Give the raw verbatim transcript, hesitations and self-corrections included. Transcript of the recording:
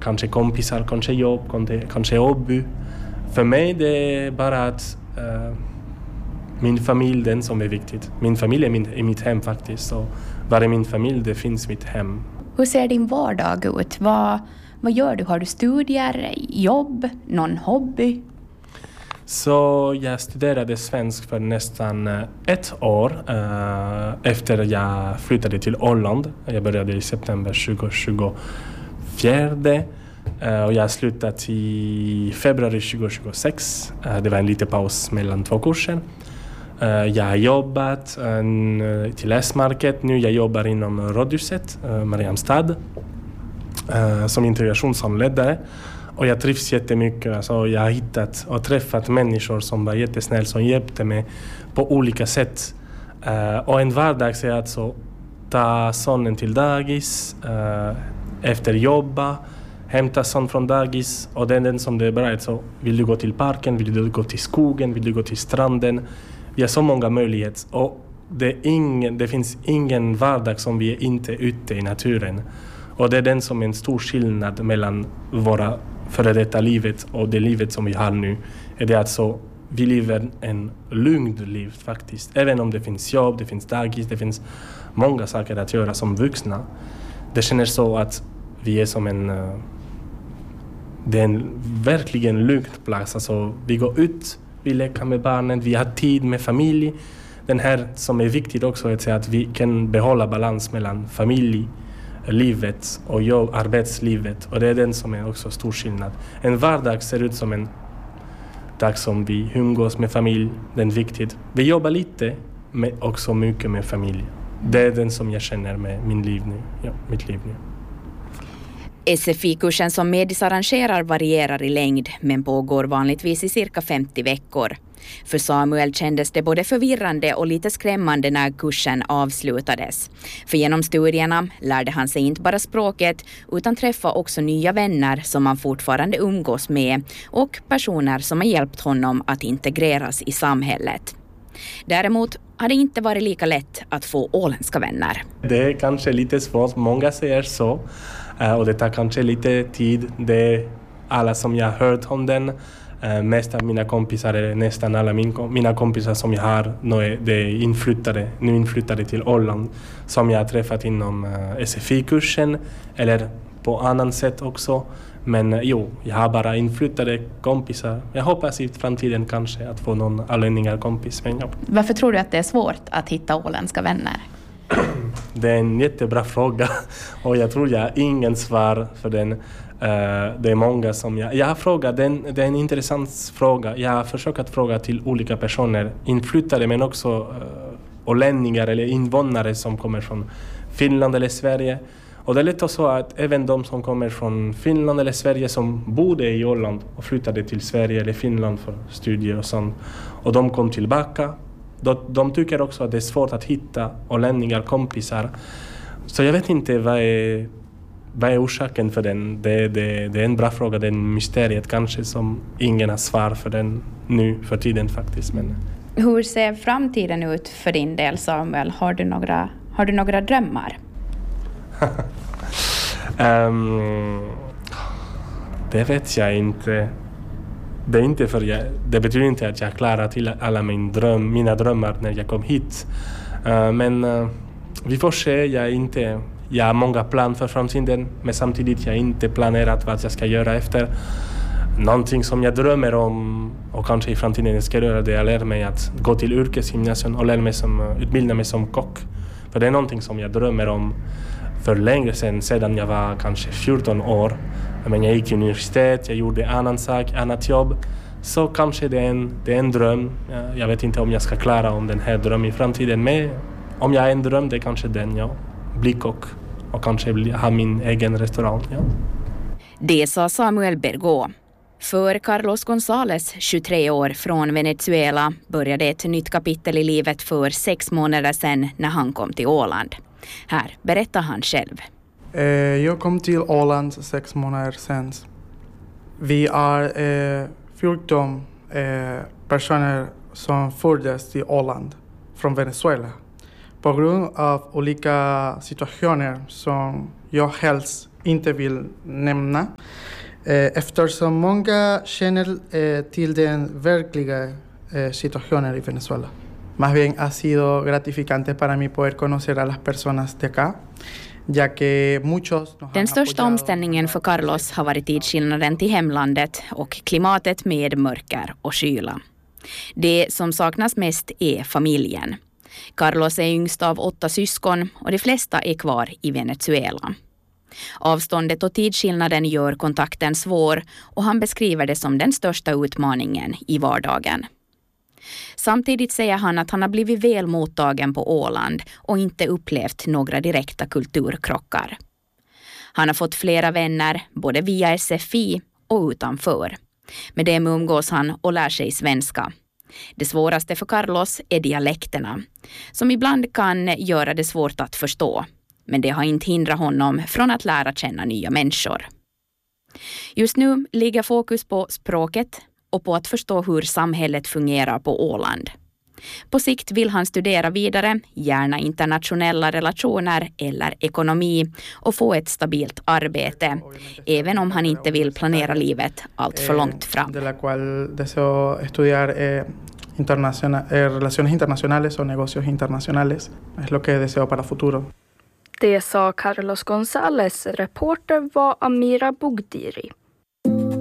kanske kompisar, kanske jobb, kanske, kanske hobby. För mig det är bara att uh, min familj, den som är viktigt. Min familj är, min, är mitt hem faktiskt. Så var är min familj, det finns mitt hem. Hur ser din vardag ut? Vad, vad gör du? Har du studier, jobb, någon hobby? Så jag studerade svensk för nästan ett år uh, efter jag flyttade till Holland. Jag började i september tjugo tjugofyra uh, och jag slutade i februari tjugo tjugosex. Uh, det var en liten paus mellan två kurser. Uh, jag har jobbat uh, till S-market nu. Jag jobbar inom Rådhuset, uh, Mariamstad, uh, som integrationshandledare. Och jag trivs jättemycket. Alltså jag har hittat och träffat människor som var jättesnäll, som hjälpte mig på olika sätt. Uh, och en vardag är alltså ta sonen till dagis, uh, efter jobba, hämta son från dagis. Och det är den som det är bra. Så vill du gå till parken, vill du gå till skogen, vill du gå till stranden. Vi har så många möjligheter. Och det, är ingen, det finns ingen vardag som vi är inte ute i naturen. Och det är den som är en stor skillnad mellan våra före detta livet och det livet som vi har nu. Är det alltså, vi lever en lugnt liv faktiskt. Även om det finns jobb, det finns dagis, det finns många saker att göra som vuxna. Det känns så att vi är som en... Det är en verkligen lugnt plats. Alltså, vi går ut, vi leker med barnen, vi har tid med familj. Den här som är viktigt också är att vi kan behålla balans mellan familj, livet och jobb, arbetslivet. Och det är den som är också stor skillnad. En vardag ser ut som en dag som vi umgås med familj. Den är viktigt. Vi jobbar lite, men också mycket med familj. Det är den som jag känner med min liv nu. Ja, mitt liv nu. S F I-kursen som Medis arrangerar varierar i längd men pågår vanligtvis i cirka femtio veckor. För Samuel kändes det både förvirrande och lite skrämmande när kursen avslutades. För genom studierna lärde han sig inte bara språket utan träffa också nya vänner som han fortfarande umgås med och personer som har hjälpt honom att integreras i samhället. Däremot har det inte varit lika lätt att få åländska vänner. Det är kanske lite svårt, många säger så. Och det tar kanske lite tid. Det är alla som jag har hört om den. Uh, mest av mina kompisar, nästan alla min, mina kompisar som jag har nu är, det är inflyttade, nu inflyttade till Holland. Som jag har träffat inom uh, S F I-kursen eller på annan sätt också. Men uh, jo, jag har bara inflyttade kompisar. Jag hoppas i framtiden kanske att få någon allmänningar kompis. Men, ja. Varför tror du att det är svårt att hitta åländska vänner? Det är en jättebra fråga och jag tror jag har ingen svar för den. Uh, det är många som jag... Jag har frågat, den, det är en intressant fråga. Jag har försökt att fråga till olika personer, inflyttade men också uh, ålänningar eller invånare som kommer från Finland eller Sverige. Och det är lite så att även de som kommer från Finland eller Sverige som bodde i Holland och flyttade till Sverige eller Finland för studier och sånt. Och de kom tillbaka. De, de tycker också att det är svårt att hitta ålänningar kompisar. Så jag vet inte vad är, vad är orsaken för den. Det, det, det är en bra fråga, det är en mysteriet kanske som ingen har svar för den nu för tiden faktiskt. Men... Hur ser framtiden ut för din del, Samuel? Har du några, har du några drömmar? um, det vet jag inte. Det, är inte för jag, det betyder inte att jag klarar till alla min dröm, mina drömmar när jag kom hit. Uh, men uh, vi får se. Jag, inte, jag har många planer för framtiden. Men samtidigt jag inte planerat vad jag ska göra efter. Någonting som jag drömmer om och kanske i framtiden jag ska göra det. Jag lär mig att gå till yrkesgymnasium och lär mig som, utbilda mig som kock. För det är någonting som jag drömmer om för länge sedan. Sedan jag var kanske fjorton år. Men jag gick i universitet, jag gjorde annan sak, annat jobb. Så kanske det är en, det är en dröm. Jag vet inte om jag ska klara om den här drömmen i framtiden. Men om jag har en dröm, det är kanske den, ja. Bli kock och kanske bli, ha min egen restaurang, ja. Det sa Samuel Bergå. För Carlos González, tjugotre år från Venezuela, började ett nytt kapitel i livet för sex månader sedan när han kom till Åland. Här berättar han själv. Jag kom till Åland sex månader sedan. Vi är eh, fjorton eh, personer som föddes till Åland från Venezuela. På grund av olika situationer som jag helst inte vill nämna. Eftersom många känner till den verkliga situationen i Venezuela. Más bien ha sido gratificante para mí poder conocer a las personas de acá. Den största omställningen för Carlos har varit tidsskillnaden till hemlandet och klimatet med mörker och kyla. Det som saknas mest är familjen. Carlos är yngst av åtta syskon och de flesta är kvar i Venezuela. Avståndet och tidsskillnaden gör kontakten svår och han beskriver det som den största utmaningen i vardagen. Samtidigt säger han att han har blivit väl mottagen på Åland och inte upplevt några direkta kulturkrockar. Han har fått flera vänner både via S F I och utanför. Med dem umgås han och lär sig svenska. Det svåraste för Carlos är dialekterna, som ibland kan göra det svårt att förstå. Men det har inte hindrat honom från att lära känna nya människor. Just nu ligger fokus på språket och på att förstå hur samhället fungerar på Åland. På sikt vill han studera vidare, gärna internationella relationer eller ekonomi och få ett stabilt arbete, även om han inte vill planera livet allt för långt fram. De la cual deseo estudiar internacional, relaciones internacionales o negocios internacionales. Es lo que deseo para futuro. Det sa Carlos González. Reporter var Amira Bugdiri.